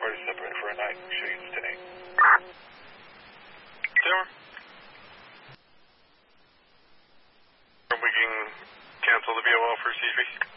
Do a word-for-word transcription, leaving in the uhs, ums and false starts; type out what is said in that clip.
party separate for a night. Show you ten eight. Tower. We can cancel the V O L for C V.